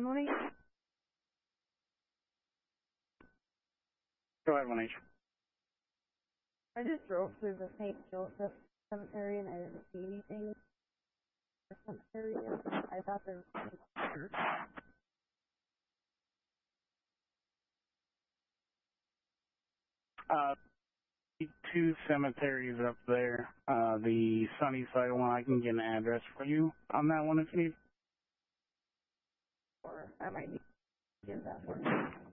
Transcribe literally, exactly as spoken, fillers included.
one H. Go ahead, one H. I just drove through the Saint Joseph Cemetery and I didn't see anything in the cemetery. I thought there was a church. Uh, two cemeteries up there. Uh, the Sunnyside one, I can get an address for you on that one if you need. Or I might need to give that one.